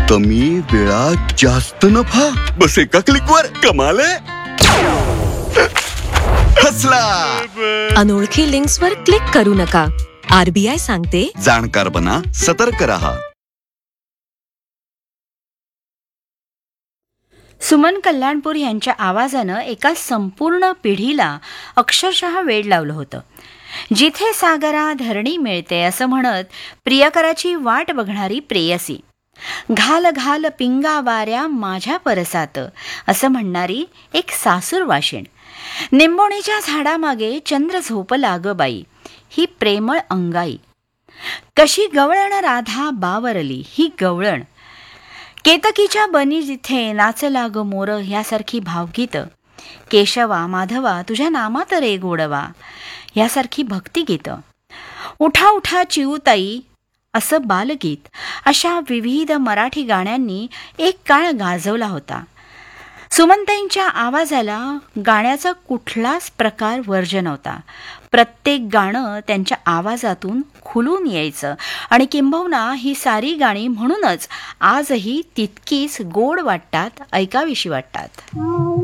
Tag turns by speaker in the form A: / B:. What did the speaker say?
A: कमी वेळात जास्त नफा, बस एका क्लिकवर कमाल आहे. हसला.
B: अनोळखी लिंक्सवर क्लिक करू नका. RBI सांगते,
A: जाणकार बना, सतर्क रहा.
C: सुमन कल्याणपूर यांच्या आवाजानं एका संपूर्ण पिढीला अक्षरशः वेड लावलं होतं. जिथे सागरा धरणी मिळते असं म्हणत प्रियकराची वाट बघणारी प्रेयसी, घाल घाल पिंगा वाऱ्या माझ्या परसात असं म्हणणारी एक सासूर वाशिण, निंबोणीच्या झाडामागे चंद्र झोपला ग बाई ही प्रेमळ अंगाई, कशी गवळण राधा बावरली ही गवळण, केतकीच्या बनी जिथे नाचला ग मोर यासारखी भावगीतं, केशवा माधवा तुझ्या नामात रे गोडवा यासारखी भक्तिगीतं, उठा उठा चिऊताई असं बालगीत, अशा विविध मराठी गाण्यांनी एक काळ गाजवला होता. सुमनताईंच्या आवाजाला गाण्याचा कुठलाच प्रकार वर्ज्य नव्हता. प्रत्येक गाणं त्यांच्या आवाजातून खुलून यायचं आणि किंबहुना ही सारी गाणी म्हणूनच आजही तितकीच गोड वाटतात, ऐकावीशी वाटतात.